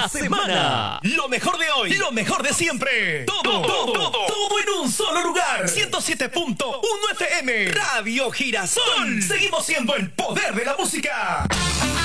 la semana. Lo mejor de hoy, lo mejor de siempre. Todo en un solo lugar. 107.1 FM. Radio Girasol. Seguimos siendo el poder de la música.